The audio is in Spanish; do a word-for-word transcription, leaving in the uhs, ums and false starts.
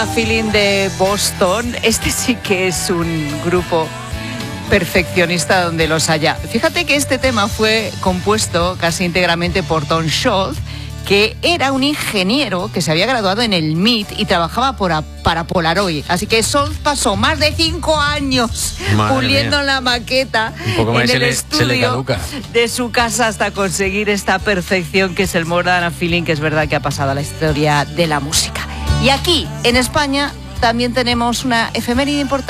Feeling de Boston. Este sí que es un grupo perfeccionista donde los haya. Fíjate que este tema fue compuesto casi íntegramente por Tom Scholz, que era un ingeniero que se había graduado en el M I T y trabajaba por a, para Polaroid. Así que Scholz pasó más de cinco años Madre puliendo mía. la maqueta un poco más en se el le, estudio se le caduca. de su casa hasta conseguir esta perfección que es el More Than a Feeling, que es verdad que ha pasado a la historia de la música. Y aquí, en España, también tenemos una efeméride importante.